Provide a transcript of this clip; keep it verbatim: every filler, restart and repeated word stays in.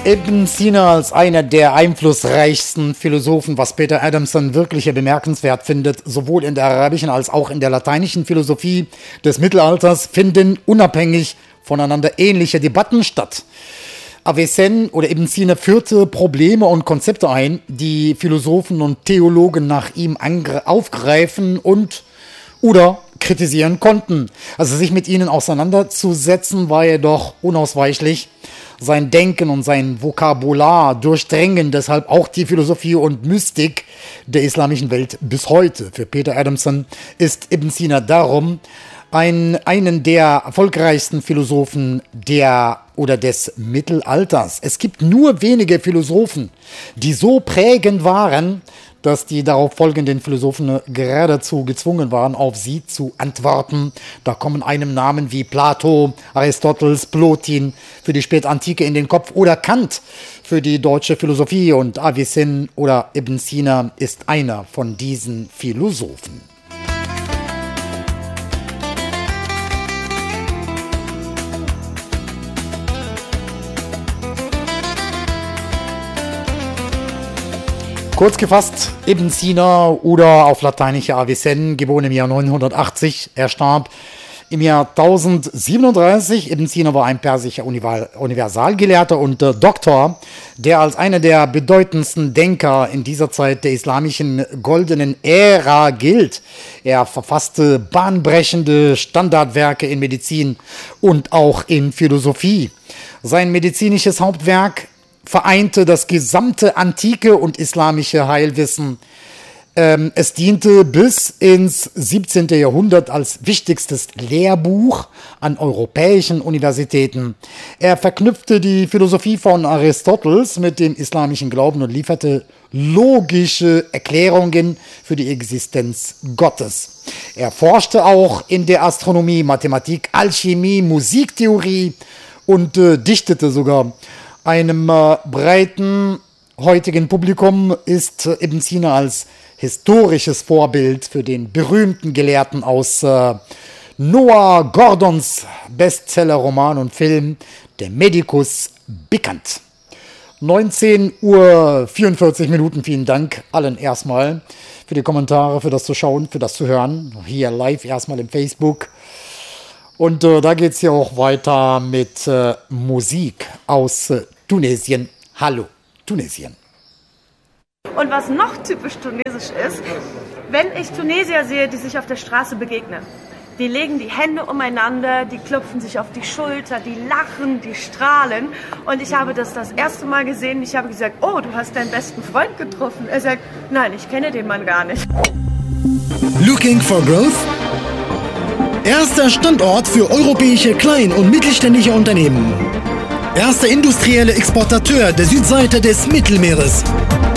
Ibn Sina als einer der einflussreichsten Philosophen, was Peter Adamson wirklich bemerkenswert findet, sowohl in der arabischen als auch in der lateinischen Philosophie des Mittelalters finden unabhängig voneinander ähnliche Debatten statt. Avicenna oder Ibn Sina führte Probleme und Konzepte ein, die Philosophen und Theologen nach ihm aufgreifen und oder kritisieren konnten. Also sich mit ihnen auseinanderzusetzen war jedoch unausweichlich. Sein Denken und sein Vokabular durchdrängen deshalb auch die Philosophie und Mystik der islamischen Welt bis heute. Für Peter Adamson ist Ibn Sina darum ein, einen der erfolgreichsten Philosophen der oder des Mittelalters. Es gibt nur wenige Philosophen, die so prägend waren, dass die darauf folgenden Philosophen geradezu gezwungen waren, auf sie zu antworten. Da kommen einem Namen wie Plato, Aristoteles, Plotin für die Spätantike in den Kopf oder Kant für die deutsche Philosophie, und Avicenna oder Ibn Sina ist einer von diesen Philosophen. Kurz gefasst, Ibn Sina oder auf Lateinisch Avicenna, geboren im Jahr neunhundertachtzig, er starb im Jahr tausendsiebenunddreißig. Ibn Sina war ein persischer Universalgelehrter und äh, Doktor, der als einer der bedeutendsten Denker in dieser Zeit der islamischen goldenen Ära gilt. Er verfasste bahnbrechende Standardwerke in Medizin und auch in Philosophie. Sein medizinisches Hauptwerk vereinte das gesamte antike und islamische Heilwissen. Ähm, es diente bis ins siebzehnten. Jahrhundert als wichtigstes Lehrbuch an europäischen Universitäten. Er verknüpfte die Philosophie von Aristoteles mit dem islamischen Glauben und lieferte logische Erklärungen für die Existenz Gottes. Er forschte auch in der Astronomie, Mathematik, Alchemie, Musiktheorie und äh, dichtete sogar. Einem äh, breiten heutigen Publikum ist äh, Ibn Sina als historisches Vorbild für den berühmten Gelehrten aus äh, Noah Gordons Bestseller-Roman und Film Der Medicus bekannt. neunzehn Uhr vierundvierzig Minuten. Vielen Dank allen erstmal für die Kommentare, für das Zuschauen, für das Zuhören. Hier live erstmal im Facebook. Und äh, da geht es ja auch weiter mit äh, Musik aus äh, Tunesien. Hallo, Tunesien. Und was noch typisch tunesisch ist, wenn ich Tunesier sehe, die sich auf der Straße begegnen, die legen die Hände umeinander, die klopfen sich auf die Schulter, die lachen, die strahlen. Und ich habe das das erste Mal gesehen. Ich habe gesagt, oh, du hast deinen besten Freund getroffen. Er sagt, nein, ich kenne den Mann gar nicht. Looking for Growth? Erster Standort für europäische Klein- und mittelständische Unternehmen. Erster industrieller Exportateur der Südseite des Mittelmeeres.